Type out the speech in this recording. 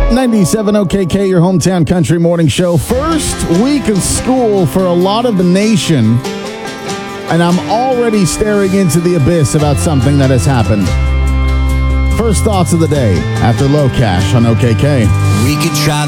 97 OKK, your hometown country morning show. First week of school for a lot of the nation, and I'm already staring into the abyss about something that has happened. First thoughts of the day after Low Cash on OKK. We could try